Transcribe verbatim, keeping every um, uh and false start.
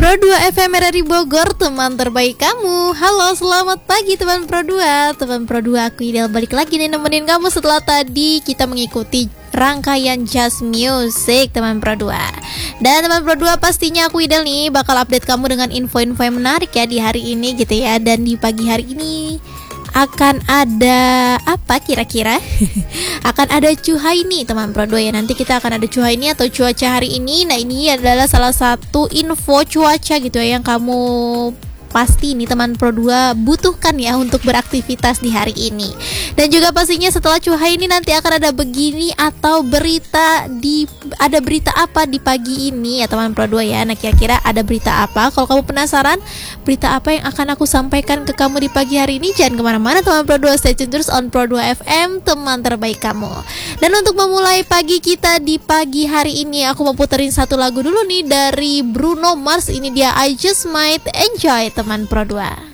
Pro dua F M R R I Bogor, teman terbaik kamu. Halo, selamat pagi teman Pro dua. Teman Pro dua, aku Idel balik lagi nih nemenin kamu setelah tadi kita mengikuti rangkaian Just Music teman Pro dua. Dan teman Pro dua, pastinya aku Idel nih bakal update kamu dengan info-info yang menarik ya di hari ini gitu ya. Dan di pagi hari ini akan ada apa kira-kira? Akan ada cuhai nih teman Pro dua ya. Nanti kita akan ada cuhai ini atau cuaca hari ini. Nah, ini adalah salah satu info cuaca gitu ya yang kamu pasti nih teman Pro dua butuhkan ya untuk beraktivitas di hari ini. Dan juga pastinya setelah cuhai ini nanti akan ada begini atau berita di ada berita apa di pagi ini ya teman Pro dua ya. Nah, kira-kira ada berita apa? Kalau kamu penasaran berita apa yang akan aku sampaikan ke kamu di pagi hari ini, jangan kemana-mana teman Pro dua, stay tune terus on Pro dua F M, teman terbaik kamu. Dan untuk memulai pagi kita di pagi hari ini, aku mau puterin satu lagu dulu nih dari Bruno Mars. Ini dia I Just Might Enjoy teman Pro dua.